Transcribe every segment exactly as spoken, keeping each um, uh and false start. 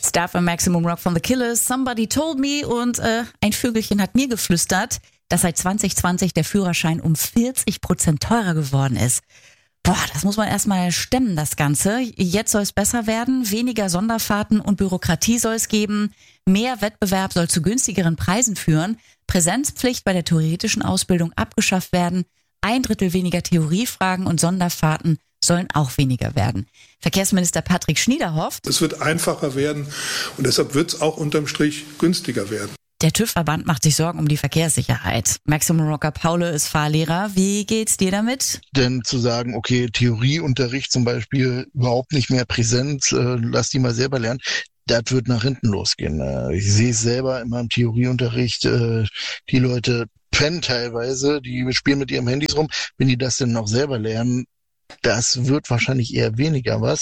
Stuff and Maximum Rock von The Killers, Somebody Told Me, und äh, ein Vögelchen hat mir geflüstert, dass seit zwanzig zwanzig der Führerschein um vierzig Prozent teurer geworden ist. Boah, das muss man erstmal stemmen, das Ganze. Jetzt soll es besser werden, weniger Sonderfahrten und Bürokratie soll es geben, mehr Wettbewerb soll zu günstigeren Preisen führen, Präsenzpflicht bei der theoretischen Ausbildung abgeschafft werden, ein Drittel weniger Theoriefragen und Sonderfahrten sollen auch weniger werden. Verkehrsminister Patrick Schnieder hofft, es wird einfacher werden und deshalb wird es auch unterm Strich günstiger werden. Der TÜV-Verband macht sich Sorgen um die Verkehrssicherheit. Maximum Rocker Paule ist Fahrlehrer. Wie geht's dir damit? Denn zu sagen, okay, Theorieunterricht zum Beispiel überhaupt nicht mehr Präsenz, äh, lass die mal selber lernen, das wird nach hinten losgehen. Äh, ich sehe es selber in meinem Theorieunterricht, äh, die Leute pennen teilweise, die spielen mit ihren Handys rum. Wenn die das denn noch selber lernen, das wird wahrscheinlich eher weniger was.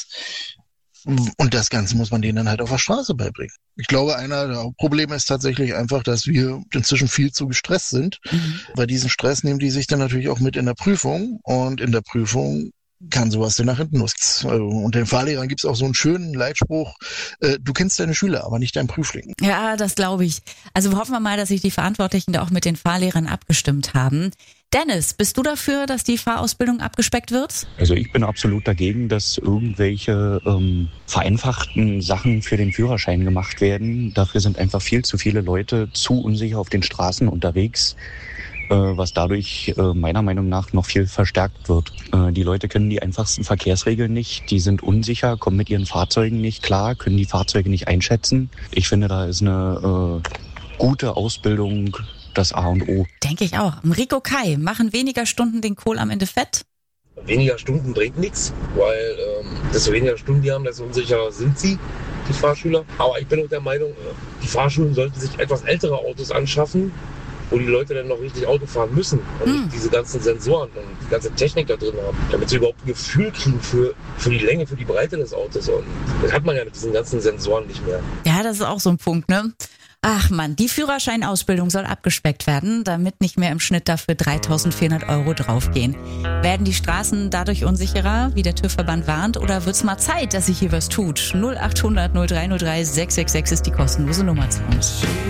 Und das Ganze muss man denen dann halt auf der Straße beibringen. Ich glaube, einer der Hauptprobleme ist tatsächlich einfach, dass wir inzwischen viel zu gestresst sind. Mhm. Bei diesem Stress nehmen die sich dann natürlich auch mit in der Prüfung. Und in der Prüfung kann sowas dann nach hinten los. Und den Fahrlehrern gibt es auch so einen schönen Leitspruch, äh, du kennst deine Schüler, aber nicht deinen Prüfling. Ja, das glaube ich. Also hoffen wir mal, dass sich die Verantwortlichen da auch mit den Fahrlehrern abgestimmt haben. Dennis, bist du dafür, dass die Fahrausbildung abgespeckt wird? Also ich bin absolut dagegen, dass irgendwelche ähm, vereinfachten Sachen für den Führerschein gemacht werden. Dafür sind einfach viel zu viele Leute zu unsicher auf den Straßen unterwegs, äh, was dadurch äh, meiner Meinung nach noch viel verstärkt wird. Äh, die Leute können die einfachsten Verkehrsregeln nicht, die sind unsicher, kommen mit ihren Fahrzeugen nicht klar, können die Fahrzeuge nicht einschätzen. Ich finde, da ist eine äh, gute Ausbildung das A und O. Denke ich auch. Rico Kai, machen weniger Stunden den Kohl am Ende fett? Weniger Stunden bringt nichts, weil ähm, desto weniger Stunden die haben, desto unsicherer sind sie, die Fahrschüler. Aber ich bin auch der Meinung, die Fahrschulen sollten sich etwas ältere Autos anschaffen, wo die Leute dann noch richtig Auto fahren müssen und hm. nicht diese ganzen Sensoren und die ganze Technik da drin haben, damit sie überhaupt ein Gefühl kriegen für, für die Länge, für die Breite des Autos. Und das hat man ja mit diesen ganzen Sensoren nicht mehr. Ja, das ist auch so ein Punkt, ne? Ach man, die Führerscheinausbildung soll abgespeckt werden, damit nicht mehr im Schnitt dafür dreitausendvierhundert Euro draufgehen. Werden die Straßen dadurch unsicherer, wie der TÜV-Verband warnt, oder wird's mal Zeit, dass sich hier was tut? null acht hundert null drei null drei sechs sechs sechs ist die kostenlose Nummer zu uns.